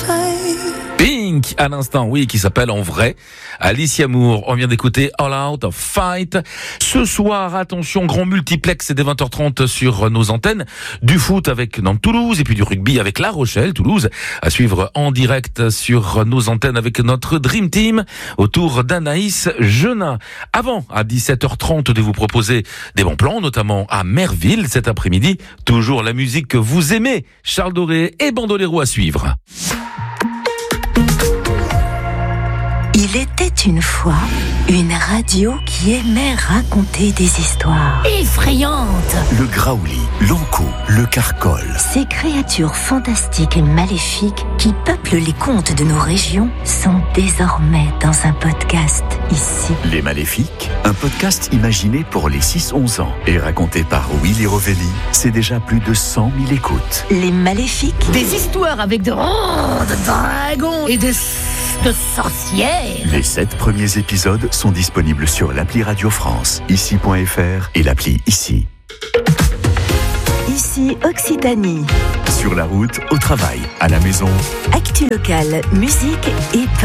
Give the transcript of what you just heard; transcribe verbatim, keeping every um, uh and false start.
Pink, à l'instant, oui, qui s'appelle en vrai Alicia Moore. On vient d'écouter All Out of Fight. Ce soir, attention, grand multiplex, c'est dès vingt heures trente sur nos antennes. Du foot avec Nantes Toulouse et puis du rugby avec La Rochelle Toulouse. À suivre en direct sur nos antennes avec notre Dream Team autour d'Anaïs Genin. Avant, à dix-sept heures trente, de vous proposer des bons plans, notamment à Merville cet après-midi. Toujours la musique que vous aimez. Charles Doré et Bandolero à suivre. Il était une fois une radio qui aimait raconter des histoires effrayantes. Le graouli, l'ankou, le carcol. Ces créatures fantastiques et maléfiques qui peuplent les contes de nos régions sont désormais dans un podcast ici. Les Maléfiques, un podcast imaginé pour les six onze ans et raconté par Willy Rovelli. C'est déjà plus de cent mille écoutes. Les Maléfiques. Des histoires avec de grandes dragons et de, de sorcières. Les sept premiers épisodes sont disponibles sur l'appli Radio France, ici point f r et l'appli Ici. Ici Occitanie. Sur la route, au travail, à la maison. Actu locale, musique et